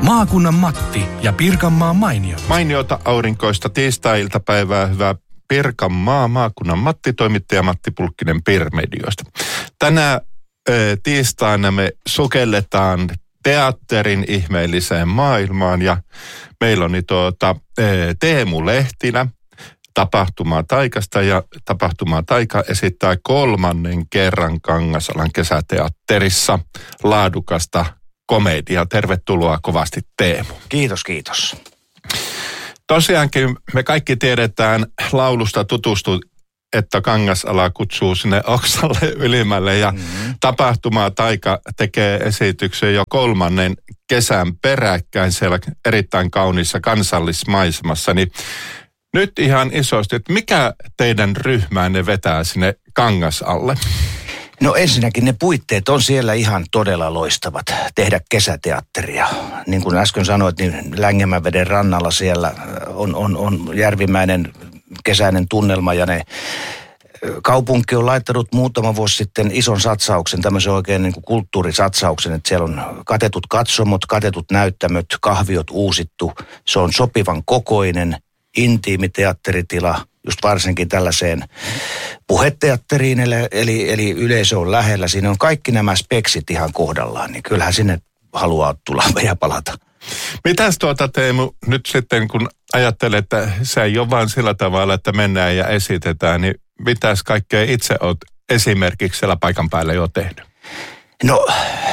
Maakunnan Matti ja Pirkanmaan mainiot. Mainiota aurinkoista tiistai-iltapäivää, hyvää Pirkanmaa, maakunnan Matti, toimittaja Matti Pulkkinen Pirmedioista. Tänä tiistaina me sukelletaan teatterin ihmeelliseen maailmaan ja meillä on Teemu Lehtilä Tapahtumaa Taikasta ja Tapahtumaa Taika esittää 3. kerran Kangasalan kesäteatterissa laadukasta komedia. Tervetuloa kovasti Teemu. Kiitos. Tosiaankin me kaikki tiedetään laulusta tutustu, että Kangasala kutsuu sinne oksalle ylimmälle ja Tapahtumaa Taika tekee esityksen jo 3. kesän peräkkäin siellä erittäin kauniissa kansallismaisemassa. Niin nyt ihan isosti, että mikä teidän ryhmäänne vetää sinne Kangasalle? No ensinnäkin ne puitteet on siellä ihan todella loistavat tehdä kesäteatteria. Niin kuin äsken sanoit, niin Längemäveden rannalla siellä on järvimäinen kesäinen tunnelma ja ne kaupunki on laittanut muutama vuosi sitten ison satsauksen, tämmöisen oikein niin kuin kulttuurisatsauksen, että siellä on katetut katsomot, katetut näyttämöt, kahviot uusittu. Se on sopivan kokoinen, intiimi teatteritila, just varsinkin tällaiseen puheteatteriin, eli yleisö on lähellä. Siinä on kaikki nämä speksit ihan kohdallaan, niin kyllähän sinne haluaa tulla ja palata. Mitäs Teemu, nyt sitten kun ajattelet, että se ei ole vaan sillä tavalla, että mennään ja esitetään, niin mitäs kaikkea itse olet esimerkiksi siellä paikan päällä jo tehnyt? No,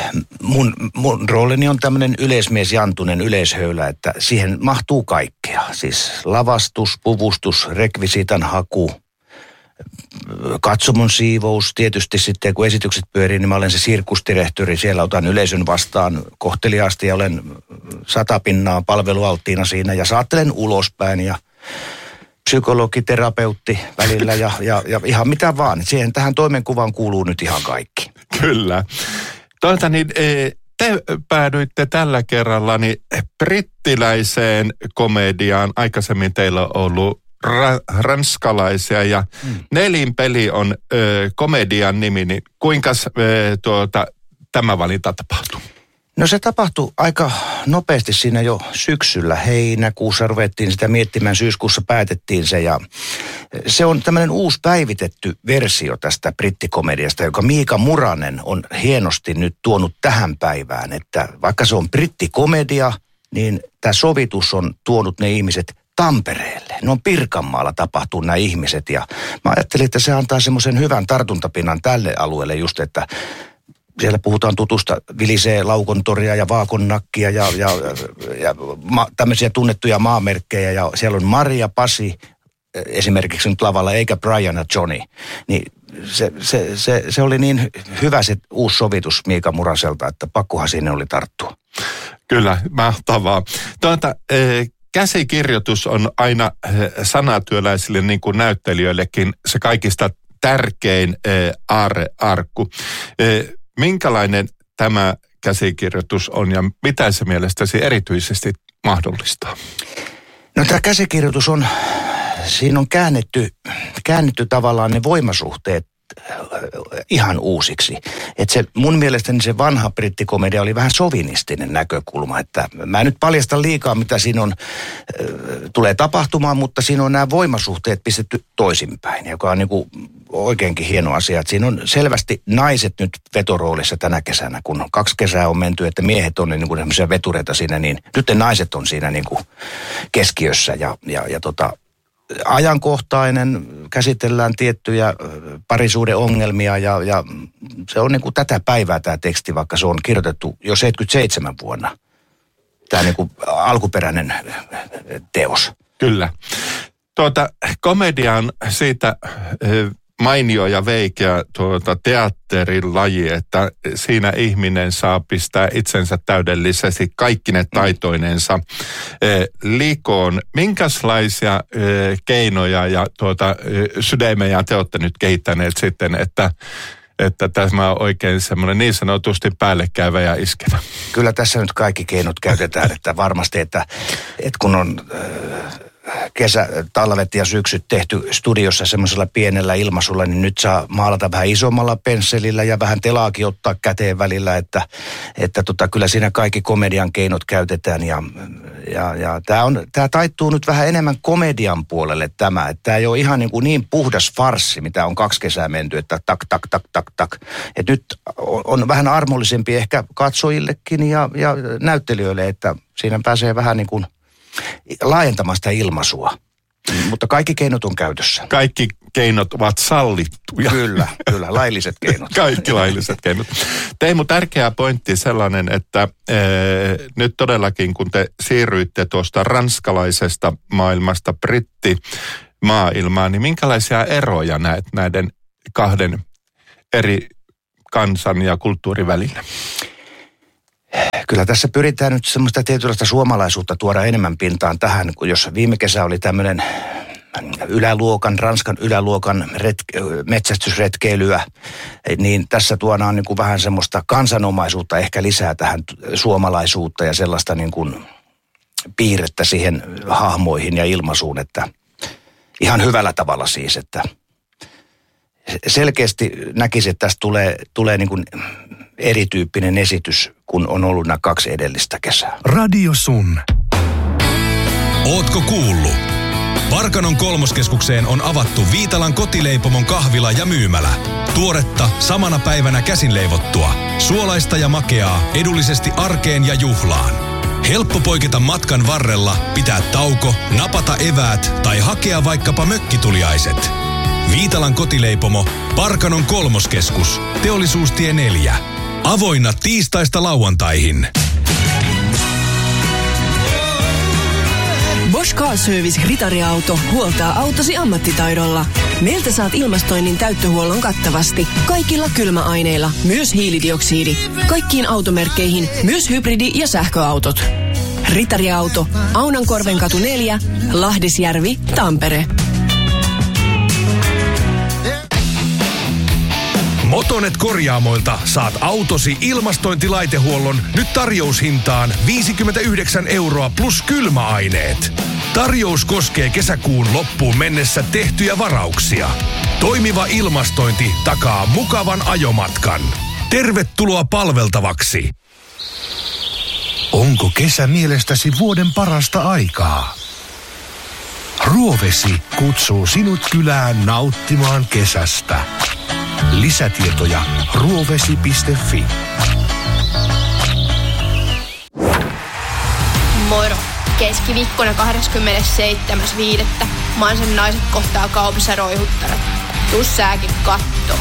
mun roolini on tämmöinen yleismiesjantunen yleishöylä, että siihen mahtuu kaikkea. Siis lavastus, puvustus, rekvisiitan haku, katsomon siivous. Tietysti sitten kun esitykset pyörii, niin mä olen se sirkusdirektori. Siellä otan yleisön vastaan kohteliaasti ja olen 100% palvelualttiina siinä ja saattelen ulospäin ja psykologi, terapeutti välillä ja ihan mitä vaan. Siihen tähän toimenkuvaan kuuluu nyt ihan kaikki. Kyllä. Te päädyitte tällä kerralla brittiläiseen komediaan. Aikaisemmin teillä on ollut ranskalaisia ja Nelinpeli on komedian nimi. Niin kuinka tämä valinta tapahtui? No se tapahtui aika nopeasti siinä jo syksyllä. Heinäkuussa ruvettiin sitä miettimään, syyskuussa päätettiin se ja se on tämmöinen uusi päivitetty versio tästä brittikomediasta, joka Miika Muranen on hienosti nyt tuonut tähän päivään, että vaikka se on brittikomedia, niin tämä sovitus on tuonut ne ihmiset Tampereelle. Ne on Pirkanmaalla tapahtuu nämä ihmiset ja mä ajattelin, että se antaa semmoisen hyvän tartuntapinnan tälle alueelle just, että siellä puhutaan tutusta, vilisee Laukontoria ja Vaakonnakkia ja tämmöisiä tunnettuja maamerkkejä. Ja siellä on Maria, Pasi esimerkiksi nyt lavalla, eikä Brian ja Johnny. Niin se oli niin hyvä se uusi sovitus Miika Muraselta, että pakkohan sinne oli tarttua. Kyllä, mahtavaa. Käsikirjoitus on aina sanatyöläisille niin kuin näyttelijöillekin se kaikista tärkein aarrearkku. Minkälainen tämä käsikirjoitus on ja mitä se mielestäsi erityisesti mahdollistaa? No tämä käsikirjoitus on, siinä on käännetty tavallaan ne voimasuhteet ihan uusiksi. Että se mun mielestäni se vanha brittikomedia oli vähän sovinistinen näkökulma, että mä en nyt paljasta liikaa mitä siinä on, tulee tapahtumaan, mutta siinä on nämä voimasuhteet pistetty toisinpäin, joka on niinku oikeinkin hieno asia. Että siinä on selvästi naiset nyt vetoroolissa tänä kesänä, kun 2 kesää on menty, että miehet on niinku semmoisia vetureita siinä, niin nyt ne naiset on siinä niinku keskiössä ja ajankohtainen, käsitellään tiettyjä parisuuden ongelmia ja se on niin kuin tätä päivää tämä teksti, vaikka se on kirjoitettu jo 77 vuonna. Tämä niin kuin alkuperäinen teos. Kyllä. Komedia on siitä mainio ja veikeä teatterin laji, että siinä ihminen saa pistää itsensä täydellisesti kaikkine taitoinensa likoon. Minkälaisia keinoja ja sydämejä te olette nyt kehittäneet sitten, että tämä on oikein semmoinen niin sanotusti päällekkäyvä ja iskevä? Kyllä tässä nyt kaikki keinot käytetään, että varmasti, että kun on talvet ja syksyt tehty studiossa semmoisella pienellä ilmaisulla, niin nyt saa maalata vähän isommalla pensselillä ja vähän telaakin ottaa käteen välillä, että kyllä siinä kaikki komedian keinot käytetään ja tämä taittuu nyt vähän enemmän komedian puolelle tämä, että tämä ei ole ihan niin puhdas farssi, mitä on 2 kesää menty, että tak. Et nyt on vähän armollisempi ehkä katsojillekin ja näyttelijöille, että siinä pääsee vähän niin kuin laajentamaan sitä ilmaisua. Mutta kaikki keinot on käytössä. Kaikki keinot ovat sallittuja. Kyllä, lailliset keinot. Kaikki lailliset keinot. Teemu, tärkeä pointti sellainen, että nyt todellakin kun te siirryitte tuosta ranskalaisesta maailmasta brittimaailmaan, niin minkälaisia eroja näet näiden 2 eri kansan ja kulttuurin välillä? Kyllä tässä pyritään nyt semmoista tietynlaista suomalaisuutta tuoda enemmän pintaan tähän, kun jos viime kesä oli tämmöinen Ranskan yläluokan metsästysretkeilyä, niin tässä tuodaan niin kuin vähän semmoista kansanomaisuutta ehkä lisää tähän suomalaisuutta ja sellaista niin kuin piirrettä siihen hahmoihin ja ilmaisuun, että ihan hyvällä tavalla siis, että selkeästi näkisin, että tästä tulee niin kuin erityyppinen esitys, kun on ollut nämä 2 edellistä kesää. Radio Sun. Ootko kuullut? Parkanon Kolmoskeskukseen on avattu Viitalan kotileipomon kahvila ja myymälä. Tuoretta, samana päivänä käsin leivottua. Suolaista ja makeaa, edullisesti arkeen ja juhlaan. Helppo poiketa matkan varrella, pitää tauko, napata eväät tai hakea vaikkapa mökkituliaiset. Viitalan kotileipomo, Parkanon Kolmoskeskus, Teollisuustie 4. Avoinna tiistaista lauantaihin. Bosch Car Service Ritariauto huoltaa autosi ammattitaidolla. Meiltä saat ilmastoinnin täyttöhuollon kattavasti. Kaikilla kylmäaineilla, myös hiilidioksidi. Kaikkiin automerkkeihin, myös hybridi- ja sähköautot. Ritariauto, Aunankorvenkatu 4, Lahdisjärvi, Tampere. Motonet Korjaamoilta saat autosi ilmastointilaitehuollon nyt tarjoushintaan 59 € plus kylmäaineet. Tarjous koskee kesäkuun loppuun mennessä tehtyjä varauksia. Toimiva ilmastointi takaa mukavan ajomatkan. Tervetuloa palveltavaksi. Onko kesä mielestäsi vuoden parasta aikaa? Ruovesi kutsuu sinut kylään nauttimaan kesästä. Lisätietoja ruovesi.fi. Moro! Keskiviikkona 27.5. Mansen naiset kohtaa kaupassa roihuttarat. Tuu sääkin kattoo.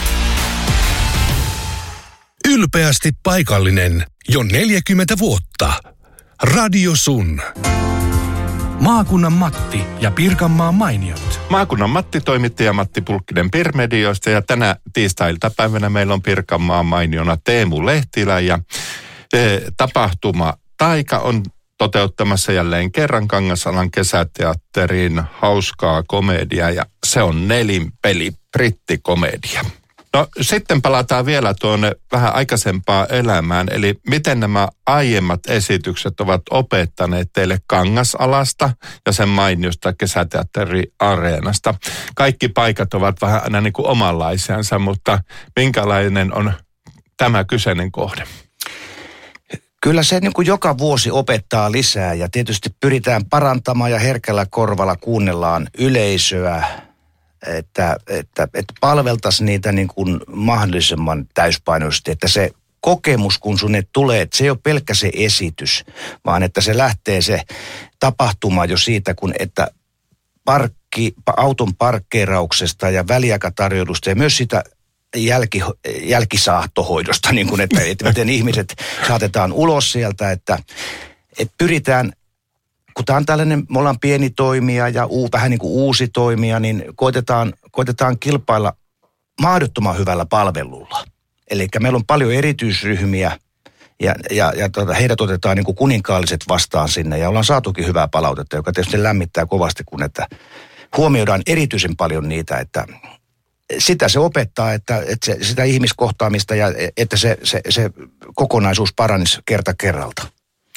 Ylpeästi paikallinen jo 40 vuotta. Radio Sun. Maakunnan Matti ja Pirkanmaan mainiot. Maakunnan Matti, toimittaja Matti Pulkkinen Pirmediosta, ja tänä tiistai-iltapäivänä meillä on Pirkanmaan mainiona Teemu Lehtilä, ja tapahtuma Taika on toteuttamassa jälleen kerran Kangasalan kesäteatteriin hauskaa komediaa, ja se on nelinpeli brittikomedia. No sitten palataan vielä tuonne vähän aikaisempaan elämään, eli miten nämä aiemmat esitykset ovat opettaneet teille Kangasalasta ja sen mainiosta kesäteatteriareenasta. Kaikki paikat ovat vähän aina niin kuin omanlaisiansa, mutta minkälainen on tämä kyseinen kohde? Kyllä se niin kuin joka vuosi opettaa lisää ja tietysti pyritään parantamaan ja herkällä korvalla kuunnellaan yleisöä, että palveltaisiin niitä niin kuin mahdollisimman täyspainoisesti, että se kokemus, kun sunne tulee, että se ei ole pelkkä se esitys, vaan että se lähtee se tapahtuma jo siitä, kun että auton parkkeerauksesta ja väliaikatarjoilusta ja myös sitä jälkisaattohoidosta, niin kuin, että miten ihmiset saatetaan ulos sieltä, että pyritään, kun tämä on tällainen, me ollaan pieni toimija ja vähän niin kuin uusi toimija, niin koitetaan kilpailla mahdottoman hyvällä palvelulla. Eli meillä on paljon erityisryhmiä ja heidät otetaan niin kuin kuninkaalliset vastaan sinne ja ollaan saatukin hyvää palautetta, joka tietysti lämmittää kovasti, kun että huomioidaan erityisen paljon niitä, että sitä se opettaa, että sitä ihmiskohtaamista ja että se kokonaisuus paranisi kerta kerralta.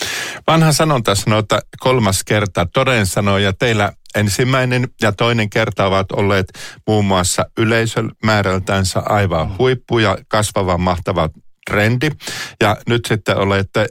Vanha sanonta sanoo, että 3. kerta toden sanoo, ja teillä ensimmäinen ja toinen kerta ovat olleet muun muassa yleisömäärältänsä aivan huippu ja kasvavan mahtava trendi. Ja nyt sitten olette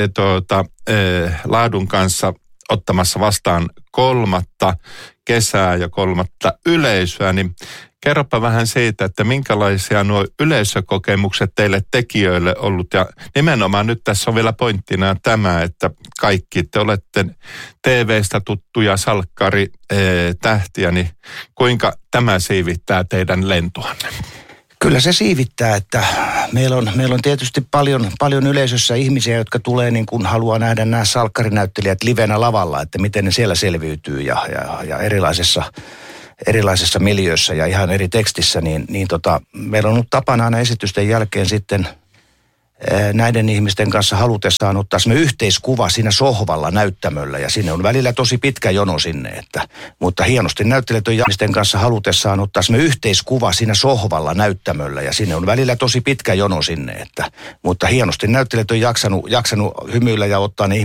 laadun kanssa ottamassa vastaan 3. kesää ja 3. yleisöä, niin kerropa vähän siitä, että minkälaisia nuo yleisökokemukset teille tekijöille ollut. Ja nimenomaan nyt tässä on vielä pointtina tämä, että kaikki te olette TV:stä tuttuja salkkari-tähtiä, niin kuinka tämä siivittää teidän lentoanne? Kyllä se siivittää, että meillä on tietysti paljon yleisössä ihmisiä, jotka tulee niin kuin haluaa nähdä nämä salkkarinäyttelijät livenä lavalla, että miten ne siellä selviytyy ja erilaisessa miljöössä ja ihan eri tekstissä, niin meillä on ollut tapana aina esitysten jälkeen sitten näiden ihmisten kanssa halutessaan ottaa semmoinen yhteiskuva siinä sohvalla näyttämöllä, ja sinne on välillä tosi pitkä jono sinne, mutta hienosti näyttelijät on ihmisten kanssa halutessaan ottaa semmoinen yhteiskuva siinä sohvalla näyttämöllä, ja sinne on välillä tosi pitkä jono sinne, mutta hienosti näyttelijät on jaksanut hymyillä ja ottaa ne